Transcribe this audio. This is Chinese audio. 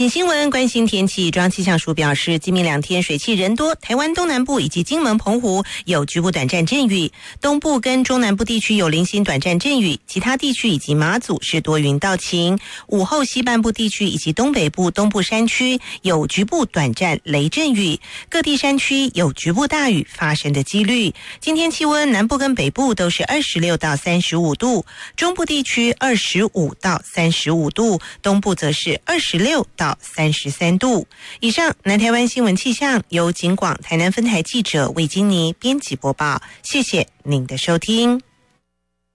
情新闻，关心天气。中央气象署表示，今明2天水气人多，台湾东南部以及金门、澎湖有局部短暂阵雨，东部跟中南部地区有零星短暂阵雨，其他地区以及马祖是多云到晴。午后西半部地区以及东北部、东部山区有局部短暂雷阵雨，各地山区有局部大雨发生的几率。今天气温南部跟北部都是26到35度，中部地区25到35度，东部则是26到33度。以上南台湾新闻气象由警广台南分台记者魏金妮编辑播报，谢谢您的收听。